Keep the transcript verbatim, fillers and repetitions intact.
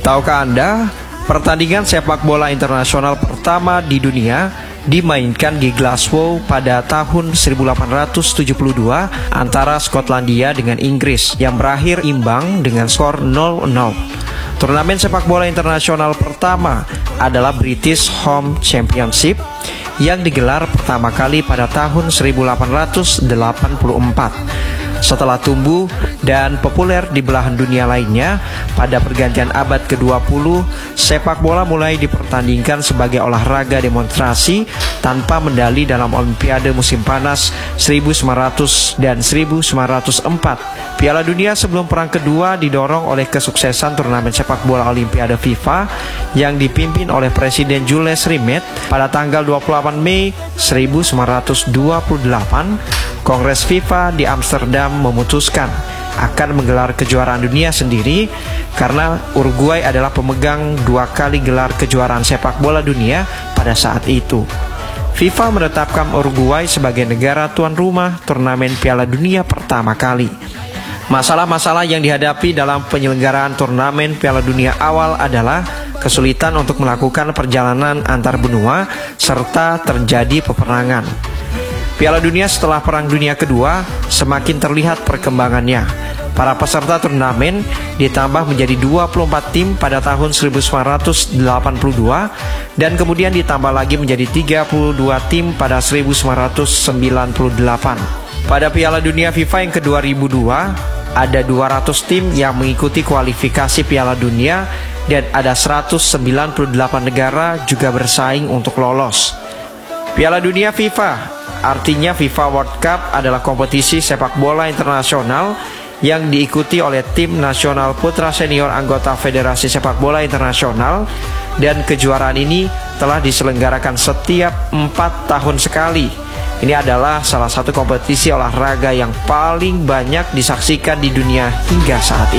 Tahukah Anda, pertandingan sepak bola internasional pertama di dunia dimainkan di Glasgow pada tahun seribu delapan ratus tujuh puluh dua antara Skotlandia dengan Inggris yang berakhir imbang dengan skor nol nol. Turnamen sepak bola internasional pertama adalah British Home Championship yang digelar pertama kali pada tahun seribu delapan ratus delapan puluh empat. Setelah tumbuh dan populer di belahan dunia lainnya, pada pergantian abad ke dua puluh, sepak bola mulai dipertandingkan sebagai olahraga demonstrasi tanpa medali dalam Olimpiade musim panas seribu sembilan ratus dan seribu sembilan ratus empat. Piala Dunia sebelum Perang Kedua didorong oleh kesuksesan turnamen sepak bola Olimpiade FIFA yang dipimpin oleh Presiden Jules Rimet. Pada tanggal dua puluh delapan Mei seribu sembilan ratus dua puluh delapan, Kongres FIFA di Amsterdam memutuskan akan menggelar kejuaraan dunia sendiri karena Uruguay adalah pemegang dua kali gelar kejuaraan sepak bola dunia pada saat itu. FIFA menetapkan Uruguay sebagai negara tuan rumah turnamen Piala Dunia pertama kali. Masalah-masalah yang dihadapi dalam penyelenggaraan turnamen Piala Dunia awal adalah kesulitan untuk melakukan perjalanan antar benua serta terjadi peperangan. Piala Dunia setelah Perang Dunia Kedua semakin terlihat perkembangannya. Para peserta turnamen ditambah menjadi dua puluh empat tim pada tahun seribu sembilan ratus delapan puluh dua dan kemudian ditambah lagi menjadi tiga puluh dua tim pada seribu sembilan ratus sembilan puluh delapan. Pada Piala Dunia FIFA yang ke dua ribu dua, ada dua ratus tim yang mengikuti kualifikasi Piala Dunia dan ada seratus sembilan puluh delapan negara juga bersaing untuk lolos. Piala Dunia FIFA artinya FIFA World Cup adalah kompetisi sepak bola internasional yang diikuti oleh tim nasional putra senior anggota Federasi Sepak Bola Internasional, dan kejuaraan ini telah diselenggarakan setiap empat tahun sekali. Ini adalah salah satu kompetisi olahraga yang paling banyak disaksikan di dunia hingga saat ini.